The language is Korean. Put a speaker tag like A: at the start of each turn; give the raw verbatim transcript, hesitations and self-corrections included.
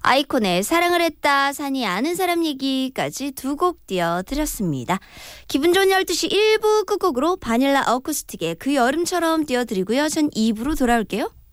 A: 아이콘의 사랑을 했다, 산이 아는 사람 얘기까지 두 곡 띄워드렸습니다. 기분 좋은 열두 시 일 부 끝곡으로 바닐라 어쿠스틱의 그 여름처럼 띄워드리고요. 전 이 부로 돌아올게요.